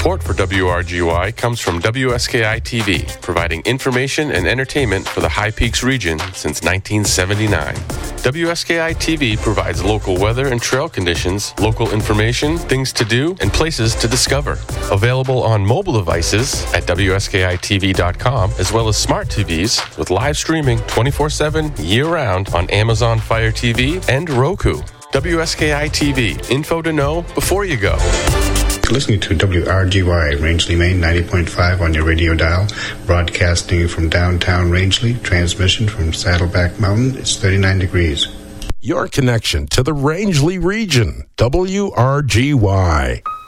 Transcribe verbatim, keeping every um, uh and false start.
Support for W R G Y comes from W S K I T V, providing information and entertainment for the High Peaks region since nineteen seventy-nine. W S K I T V provides local weather and trail conditions, local information, things to do, and places to discover. Available on mobile devices at W S K I T V dot com, as well as smart T Vs with live streaming twenty-four seven year-round on Amazon Fire T V and Roku. W S K I T V. Info to know before you go. You're listening to W R G Y, Rangeley, Maine, ninety point five on your radio dial. Broadcasting from downtown Rangeley. Transmission from Saddleback Mountain. It's thirty-nine degrees. Your connection to the Rangeley region. W R G Y.